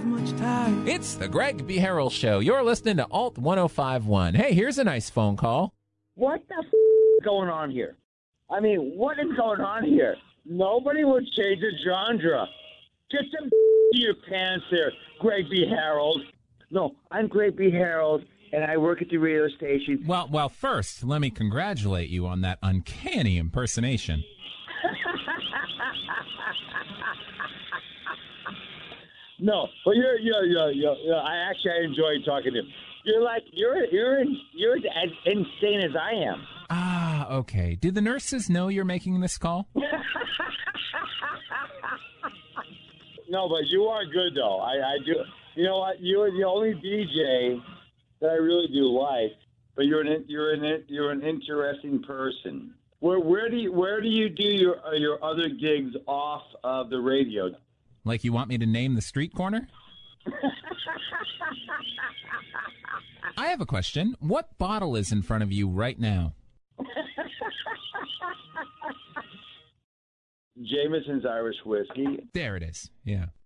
have much time. It's the Greg B. Harrell Show. You're listening to Alt 1051. Hey, here's a nice phone call. What the is going on here? I mean, what is going on here? Nobody would change the genre. Get some your pants there, Greg B. Harold. No, I'm Greg B. Harold, and I work at the radio station. Well, first, let me congratulate you on that uncanny impersonation. No, but you're. I enjoy talking to you. You're as insane as I am. Ah, okay. Do the nurses know you're making this call? No, but you are good though. I do. You know what? You're the only DJ that I really do like. But you're an interesting person. Where do you do your other gigs off of the radio? Like you want me to name the street corner? I have a question. What bottle is in front of you right now? Jameson's Irish Whiskey. There it is. Yeah.